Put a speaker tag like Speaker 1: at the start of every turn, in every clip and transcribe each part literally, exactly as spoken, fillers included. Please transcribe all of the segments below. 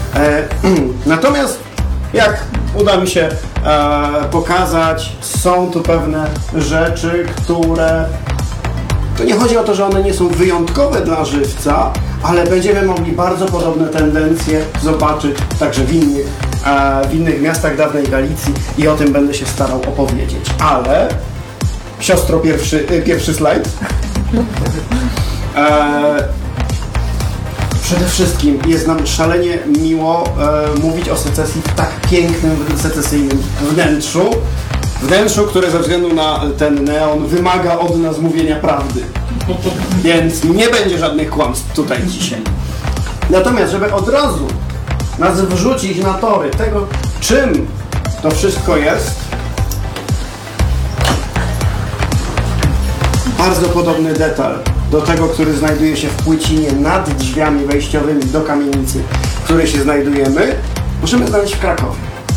Speaker 1: E, natomiast jak uda mi się e, pokazać, są tu pewne rzeczy, które... To nie chodzi o to, że one nie są wyjątkowe dla żywca, ale będziemy mogli bardzo podobne tendencje zobaczyć także w innych, e, w innych miastach dawnej Galicji i o tym będę się starał opowiedzieć. Ale, siostro, pierwszy, e, pierwszy slajd. E, przede wszystkim jest nam szalenie miło e, mówić o secesji w tak pięknym, secesyjnym wnętrzu. Wnętrzu, które ze względu na ten neon wymaga od nas mówienia prawdy. Więc nie będzie żadnych kłamstw tutaj dzisiaj. Natomiast, żeby od razu nas wrzucić na tory tego, czym to wszystko jest, bardzo podobny detal do tego, który znajduje się w płycinie nad drzwiami wejściowymi do kamienicy, w której się znajdujemy, możemy znaleźć w Krakowie.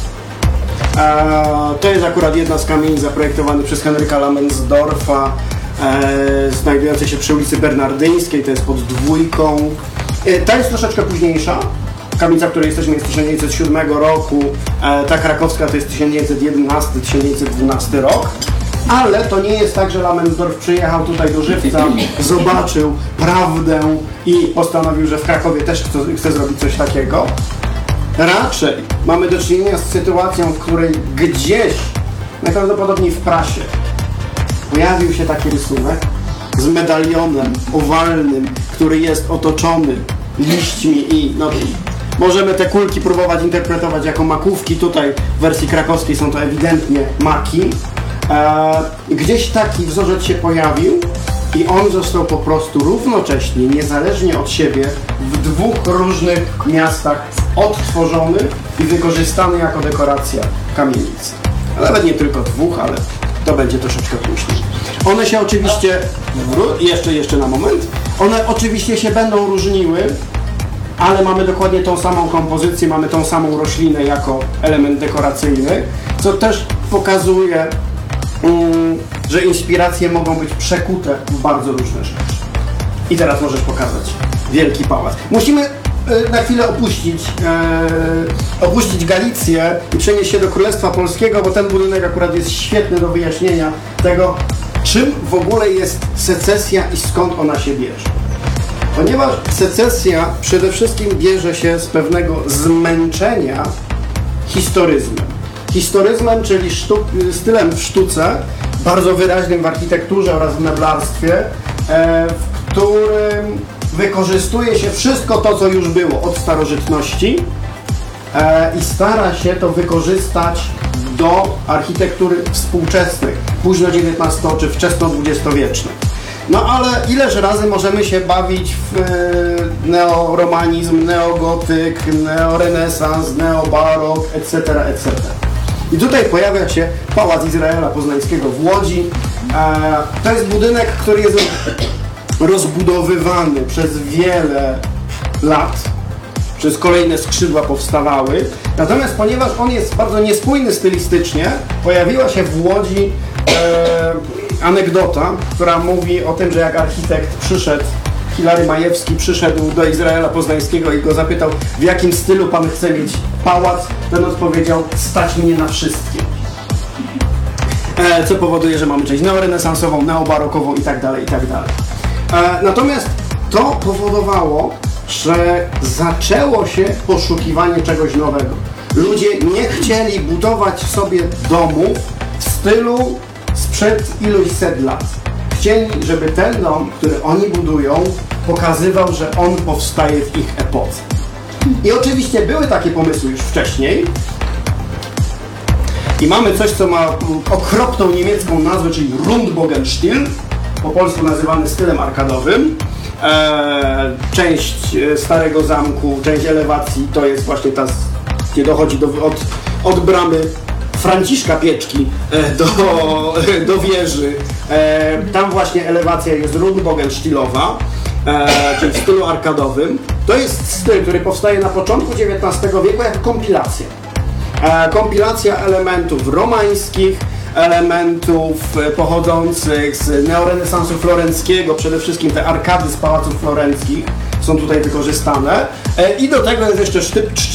Speaker 1: E, to jest akurat jedna z kamienic zaprojektowanych przez Henryka Lamensdorfa, e, znajdującej się przy ulicy Bernardyńskiej, to jest pod dwójką. E, ta jest troszeczkę późniejsza. Kamienica, w której jesteśmy, jest tysiąc dziewięćset siódmego roku, e, ta krakowska to jest tysiąc dziewięćset jedenasty do tysiąc dziewięćset dwunastego rok. Ale to nie jest tak, że Lamensdorf przyjechał tutaj do Żywca, zobaczył prawdę i postanowił, że w Krakowie też chce, chce zrobić coś takiego. Raczej mamy do czynienia z sytuacją, w której gdzieś, najprawdopodobniej w prasie, pojawił się taki rysunek z medalionem owalnym, który jest otoczony liśćmi i no, możemy te kulki próbować interpretować jako makówki. Tutaj w wersji krakowskiej są to ewidentnie maki. E, gdzieś taki wzorzec się pojawił i on został po prostu równocześnie, niezależnie od siebie, w dwóch różnych miastach odtworzony i wykorzystany jako dekoracja kamienicy. Nawet nie tylko dwóch, ale to będzie troszeczkę później. One się oczywiście, jeszcze, jeszcze na moment, one oczywiście się będą różniły, ale mamy dokładnie tą samą kompozycję, mamy tą samą roślinę jako element dekoracyjny, co też pokazuje, um, że inspiracje mogą być przekute w bardzo różne rzeczy. I teraz możesz pokazać wielki pałac. Musimy e, na chwilę opuścić, e, opuścić Galicję i przenieść się do Królestwa Polskiego, bo ten budynek akurat jest świetny do wyjaśnienia tego, czym w ogóle jest secesja i skąd ona się bierze. Ponieważ secesja przede wszystkim bierze się z pewnego zmęczenia historyzmem. Historyzmem, czyli sztuk, stylem w sztuce, bardzo wyraźnym w architekturze oraz w meblarstwie, e, w którym wykorzystuje się wszystko to, co już było od starożytności e, i stara się to wykorzystać do architektury współczesnych, późno dziewiętnasto- czy wczesno dwudziestowiecznych. No ale ileż razy możemy się bawić w e, neoromanizm, neogotyk, neorenesans, neobarok, et cetera, et cetera. I tutaj pojawia się Pałac Izraela Poznańskiego w Łodzi. E, to jest budynek, który jest rozbudowywany przez wiele lat, przez kolejne skrzydła powstawały. Natomiast ponieważ on jest bardzo niespójny stylistycznie, pojawiła się w Łodzi e, anegdota, która mówi o tym, że jak architekt przyszedł, Hilary Majewski przyszedł do Izraela Poznańskiego i go zapytał, w jakim stylu pan chce mieć pałac, ten odpowiedział, stać mnie na wszystkie. E, co powoduje, że mamy część neorenesansową, neobarokową i tak dalej, i tak dalej. E, natomiast to powodowało, że zaczęło się poszukiwanie czegoś nowego. Ludzie nie chcieli budować sobie domów w stylu sprzed iluś set lat. Chcieli, żeby ten dom, który oni budują, pokazywał, że on powstaje w ich epoce. I oczywiście były takie pomysły już wcześniej. I mamy coś, co ma okropną niemiecką nazwę, czyli Rundbogenstil, po polsku nazywany stylem arkadowym. Eee, część starego zamku, część elewacji to jest właśnie ta, gdzie dochodzi do, od, od bramy Franciszka Pieczki do, do wieży. E, tam właśnie elewacja jest Rundbogenstilowa, e, czyli w stylu arkadowym. To jest styl, który powstaje na początku dziewiętnastego wieku jako kompilacja. E, kompilacja elementów romańskich, elementów pochodzących z neorenesansu florenckiego, przede wszystkim te arkady z pałaców florenckich są tutaj wykorzystane. E, I do tego jest jeszcze sztyp,